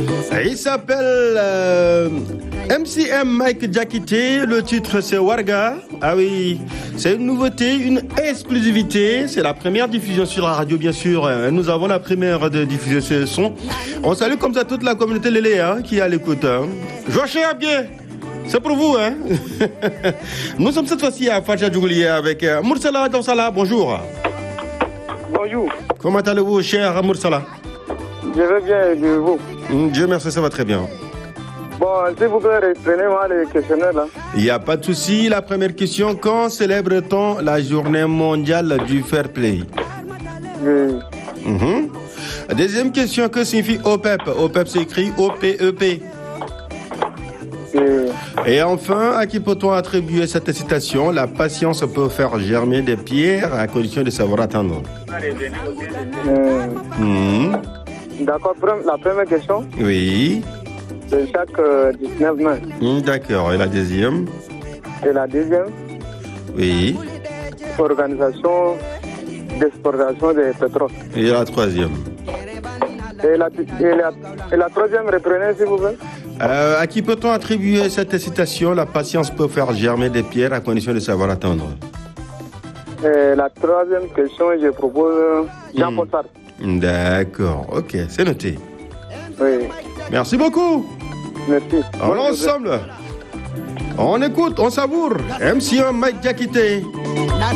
Il s'appelle MCM Mike Diakité. Le titre c'est Warga. Ah oui, c'est une nouveauté, une exclusivité. C'est la première diffusion sur la radio, bien sûr. Nous avons la première de diffuser ce son. On salue comme ça toute la communauté Lélé qui est à l'écoute. Joachim bien. C'est pour vous, hein. Nous sommes cette fois-ci à Fadja Djougouli avec Moursala Dansala. Bonjour. Bonjour. Comment allez-vous, cher Moursala? Je vais bien, et vous? Dieu merci, ça va très bien. Bon, s'il vous plaît, reprenez-moi les questionnaires là. Il n'y a pas de souci. La première question, quand célèbre-t-on la journée mondiale du fair play? Oui. Deuxième question, que signifie OPEP? OPEP s'écrit O-P-E-P. Et enfin, à qui peut-on attribuer cette citation? La patience peut faire germer des pierres à condition de savoir attendre. D'accord, la première question. Oui. C'est chaque 19 mai. D'accord, et la deuxième? Et la deuxième? Oui. Organisation d'exportation de pétrole. Et la troisième? Et la troisième, reprenez s'il vous plaît. À qui peut-on attribuer cette citation? La patience peut faire germer des pierres à condition de savoir attendre. La troisième question, je propose Jean-Paul Sartre. D'accord, ok, c'est noté. Oui. Merci beaucoup. Merci. On est ensemble. On écoute, on savoure. MC Mike Diakité.